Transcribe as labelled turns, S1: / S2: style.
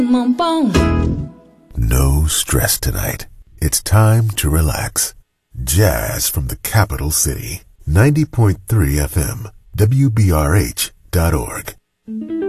S1: No stress tonight. It's time to relax. Jazz from the capital city. 90.3 FM. WBRH.org.